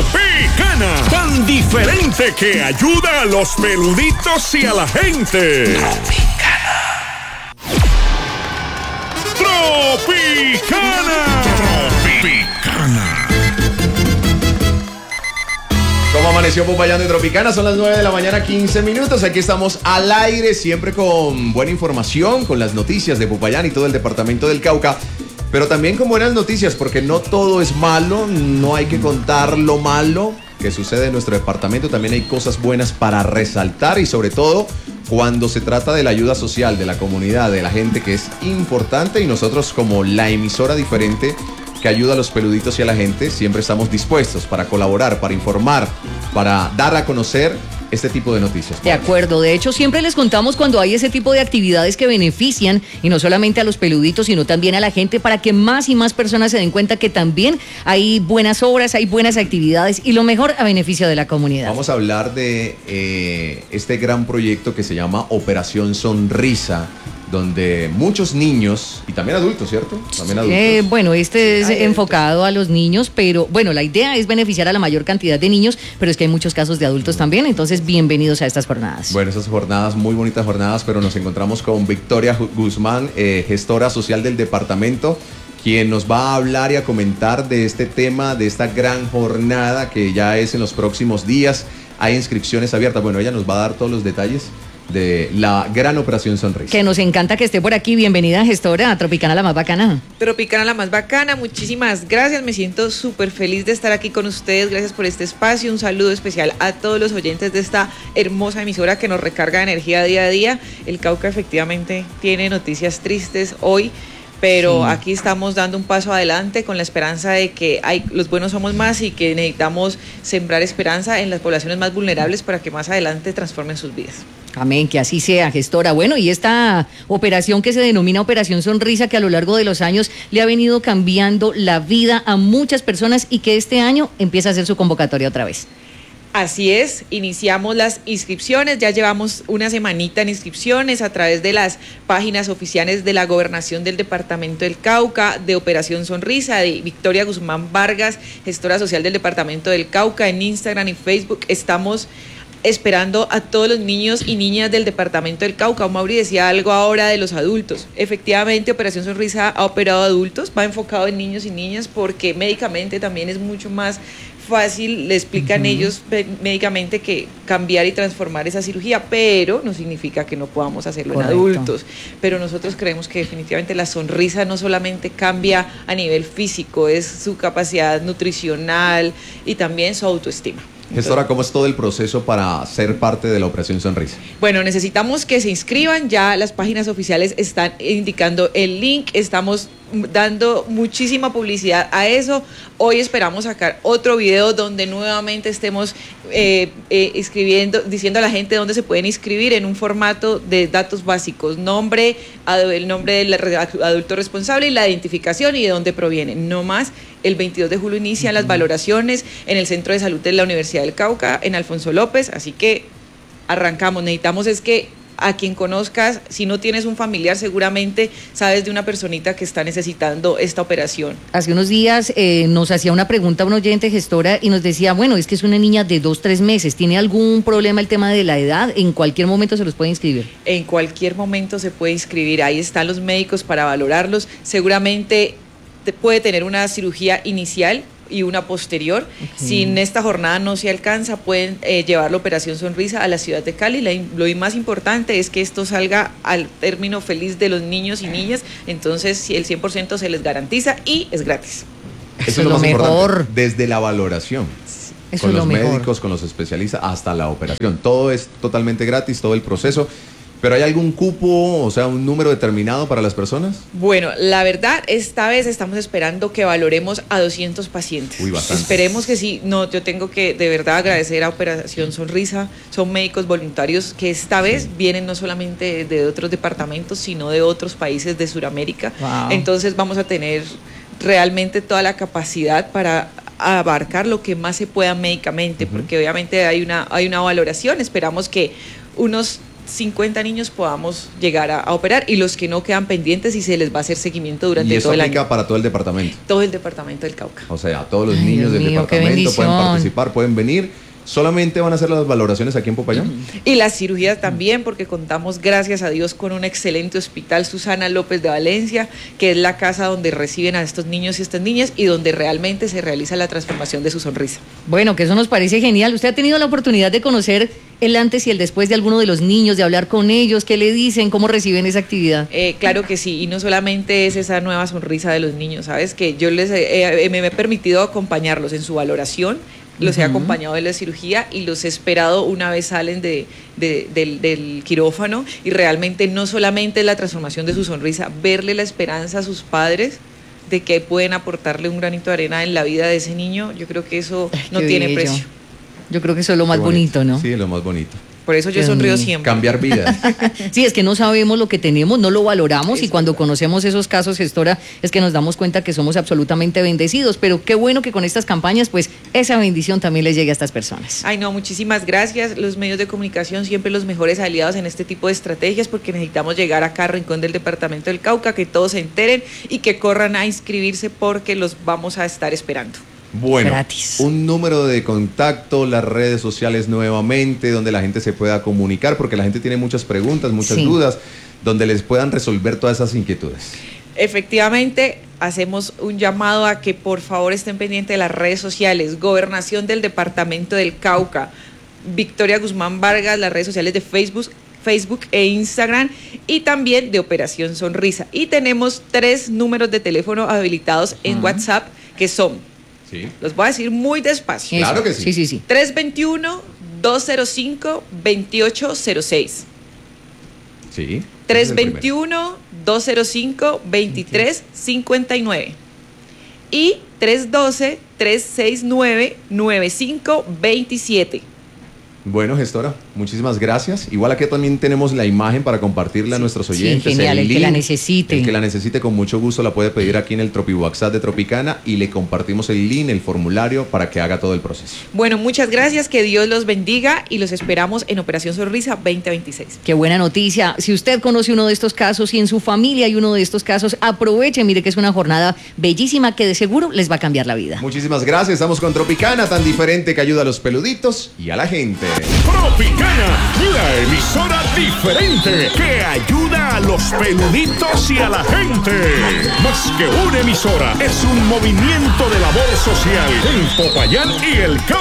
Tropicana, tan diferente que ayuda a los peluditos y a la gente. Tropicana. ¿Cómo amaneció Popayán de Tropicana? Son las 9 de la mañana, 15 minutos. Aquí estamos al aire, siempre con buena información, con las noticias de Popayán y todo el departamento del Cauca. Pero también con buenas noticias, porque no todo es malo, no hay que contar lo malo que sucede en nuestro departamento. También hay cosas buenas para resaltar y sobre todo cuando se trata de la ayuda social, de la comunidad, de la gente, que es importante, y nosotros como la emisora diferente que ayuda a los peluditos y a la gente, siempre estamos dispuestos para colaborar, para informar, para dar a conocer este tipo de noticias. De acuerdo, de hecho siempre les contamos cuando hay ese tipo de actividades que benefician, y no solamente a los peluditos, sino también a la gente, para que más y más personas se den cuenta que también hay buenas obras, hay buenas actividades, y lo mejor a beneficio de la comunidad. Vamos a hablar de este gran proyecto que se llama Operación Sonrisa, donde muchos niños, y también adultos, ¿cierto? También adultos. Bueno, este es enfocado a los niños, pero bueno, la idea es beneficiar a la mayor cantidad de niños, pero es que hay muchos casos de adultos también, entonces bienvenidos a estas jornadas. Bueno, esas jornadas, muy bonitas jornadas, pero nos encontramos con Victoria Guzmán, gestora social del departamento, quien nos va a hablar y a comentar de este tema, de esta gran jornada que ya es en los próximos días. Hay inscripciones abiertas. Bueno, ella nos va a dar todos los detalles de la gran Operación Sonrisa. Que nos encanta que esté por aquí. Bienvenida, gestora, a Tropicana la más bacana. Tropicana la más bacana, muchísimas gracias, me siento súper feliz de estar aquí con ustedes, gracias por este espacio, un saludo especial a todos los oyentes de esta hermosa emisora que nos recarga de energía día a día. El Cauca efectivamente tiene noticias tristes hoy, pero sí, aquí estamos dando un paso adelante con la esperanza de que los buenos somos más y que necesitamos sembrar esperanza en las poblaciones más vulnerables para que más adelante transformen sus vidas. Amén, que así sea, gestora. Bueno, y esta operación que se denomina Operación Sonrisa, que a lo largo de los años le ha venido cambiando la vida a muchas personas y que este año empieza a hacer su convocatoria otra vez. Así es, iniciamos las inscripciones, ya llevamos una semanita en inscripciones a través de las páginas oficiales de la Gobernación del Departamento del Cauca, de Operación Sonrisa, de Victoria Guzmán Vargas, gestora social del Departamento del Cauca, en Instagram y Facebook. Estamos esperando a todos los niños y niñas del departamento del Cauca. Mauri decía algo ahora de los adultos. Efectivamente, Operación Sonrisa ha operado adultos, va enfocado en niños y niñas porque médicamente también es mucho más fácil, le explican ellos médicamente que cambiar y transformar esa cirugía, pero no significa que no podamos hacerlo en adultos. Pero nosotros creemos que definitivamente la sonrisa no solamente cambia a nivel físico, es su capacidad nutricional y también su autoestima. Gestora, ¿cómo es todo el proceso para ser parte de la Operación Sonrisa? Bueno, necesitamos que se inscriban, ya las páginas oficiales están indicando el link, estamos dando muchísima publicidad a eso. Hoy esperamos sacar otro video donde nuevamente estemos diciendo a la gente dónde se pueden inscribir en un formato de datos básicos, el nombre del adulto responsable y la identificación y de dónde proviene. No más, el 22 de julio inician las valoraciones en el Centro de Salud de la Universidad del Cauca, en Alfonso López, así que arrancamos. Necesitamos es que a quien conozcas, si no tienes un familiar, seguramente sabes de una personita que está necesitando esta operación. Hace unos días nos hacía una pregunta un oyente, gestora, y nos decía, bueno, es que es una niña de 2-3 meses, ¿tiene algún problema el tema de la edad? ¿En cualquier momento se los puede inscribir? En cualquier momento se puede inscribir, ahí están los médicos para valorarlos, seguramente puede tener una cirugía inicial y una posterior. Si en esta jornada no se alcanza, pueden llevar la Operación Sonrisa a la ciudad de Cali. Lo más importante es que esto salga al término feliz de los niños y niñas, entonces el 100% se les garantiza y es gratis. Eso es lo más importante, desde la valoración. Eso con es los lo mejor. médicos, con los especialistas, hasta la operación. Todo es totalmente gratis, todo el proceso. ¿Pero hay algún cupo, o sea, un número determinado para las personas? Bueno, la verdad, esta vez estamos esperando que valoremos a 200 pacientes. Uy, bastante. Esperemos que sí. No, yo tengo que de verdad agradecer a Operación Sonrisa. Son médicos voluntarios que esta vez vienen no solamente de otros departamentos, sino de otros países de Sudamérica. Wow. Entonces vamos a tener realmente toda la capacidad para abarcar lo que más se pueda médicamente, porque obviamente hay una valoración. Esperamos que unos 50 niños podamos llegar a operar, y los que no quedan pendientes y se les va a hacer seguimiento durante todo el año. ¿Y eso aplica para todo el departamento? Todo el departamento del Cauca. O sea, todos los Ay, niños Dios del mío, qué departamento pueden bendición. participar, pueden venir. ¿Solamente van a hacer las valoraciones aquí en Popayán? Y las cirugías también, porque contamos, gracias a Dios, con un excelente hospital, Susana López de Valencia, que es la casa donde reciben a estos niños y estas niñas y donde realmente se realiza la transformación de su sonrisa. Bueno, que eso nos parece genial. ¿Usted ha tenido la oportunidad de conocer el antes y el después de alguno de los niños, de hablar con ellos? ¿Qué le dicen? ¿Cómo reciben esa actividad? Claro que sí, y no solamente es esa nueva sonrisa de los niños, ¿sabes? Que yo me he permitido acompañarlos en su valoración, los he acompañado en la cirugía y los he esperado una vez salen del quirófano, y realmente no solamente es la transformación de su sonrisa, verle la esperanza a sus padres de que pueden aportarle un granito de arena en la vida de ese niño. Yo creo que eso no Qué tiene bello. precio. Yo creo que eso es lo más Qué bonito, ¿no? Sí, lo más bonito. Por eso yo Dios sonrío mío. siempre. Cambiar vidas. Sí, es que no sabemos lo que tenemos, no lo valoramos, y Es cuando verdad. conocemos esos casos, gestora, es que nos damos cuenta que somos absolutamente bendecidos. Pero qué bueno que con estas campañas, pues, esa bendición también les llegue a estas personas. Ay, no, muchísimas gracias. Los medios de comunicación siempre los mejores aliados en este tipo de estrategias, porque necesitamos llegar a cada rincón del departamento del Cauca, que todos se enteren y que corran a inscribirse, porque los vamos a estar esperando. Bueno, Gratis. un número de contacto, las redes sociales nuevamente, donde la gente se pueda comunicar, porque la gente tiene muchas preguntas, muchas Sí. dudas, donde les puedan resolver todas esas inquietudes. Efectivamente, hacemos un llamado a que por favor estén pendientes de las redes sociales, Gobernación del Departamento del Cauca, Victoria Guzmán Vargas, las redes sociales de Facebook e Instagram, y también de Operación Sonrisa. Y tenemos 3 números de teléfono habilitados en WhatsApp, que son, Sí. los voy a decir muy despacio, Eso. Claro que sí. Sí, sí, sí. 321-205-2806. Sí. 321-205-2359 y 312-369-9527. Bueno, gestora, muchísimas gracias. Igual aquí también tenemos la imagen para compartirla a nuestros Sí, oyentes. genial, el que link. la necesite. El que la necesite con mucho gusto la puede pedir aquí en el TropiWhatsApp de Tropicana y le compartimos el link, el formulario para que haga todo el proceso. Bueno, muchas gracias, que Dios los bendiga y los esperamos en Operación Sonrisa 2026. Qué buena noticia. Si usted conoce uno de estos casos y en su familia hay uno de estos casos, aproveche, mire que es una jornada bellísima que de seguro les va a cambiar la vida. Muchísimas gracias. Estamos con Tropicana, tan diferente que ayuda a los peluditos y a la gente. Tropicana, la emisora diferente que ayuda a los peluditos y a la gente. Más que una emisora, es un movimiento de labor social en Popayán y el Cauca.